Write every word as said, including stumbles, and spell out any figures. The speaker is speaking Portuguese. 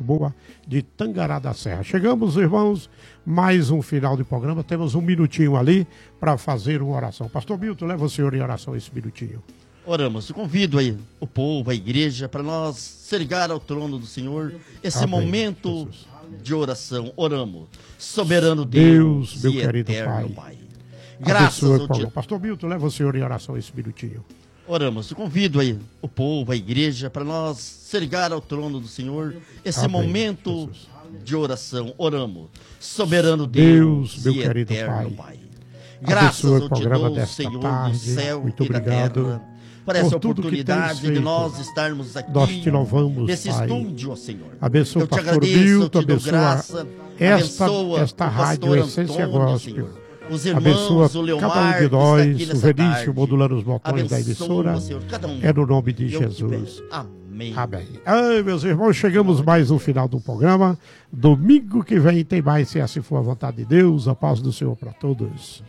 boa de Tangará da Serra. Chegamos, irmãos, mais um final de programa. Temos um minutinho ali para fazer uma oração. Pastor Milton, leva o senhor em oração esse minutinho. Oramos. Eu convido aí o povo, a igreja, para nós se ligar ao trono do Senhor. Esse Amém, momento Jesus. de oração. Oramos. Soberano Deus, Deus, meu e querido eterno Pai. Pai. Graças Abençoa o ao programa. Ti. Pastor Milton, leva o senhor em oração esse minutinho. Oramos. Eu convido aí o povo, a igreja, para nós se ligar ao trono do Senhor. Esse Amém, momento Jesus. de oração. Oramos. Soberano Deus, Deus, meu e querido eterno Pai. Pai. Graças Abençoa o ao Te programa dou, desta Senhor tarde. do céu Muito e da obrigado terra, por essa por tudo que oportunidade tens de feito. nós estarmos aqui Nós te louvamos, nesse Pai. estúdio, ó Senhor. Abençoa Eu o te pastor agradeço, eu Milton, te dou abençoa graça, esta, abençoa esta o rádio pastor Essência Antônio, Gospel. Senhor. Os irmãos, Abençoa o Leomar, cada um de que está nós, aqui o nessa Venício tarde. modulando os botões Abençoa, da emissora. Senhor, cada um. É no nome de Eu te Jesus. peço. Amém. Amém. Ai, meus irmãos, chegamos mais no final do programa. Domingo que vem tem mais, se assim for a vontade de Deus. A paz do Senhor para todos.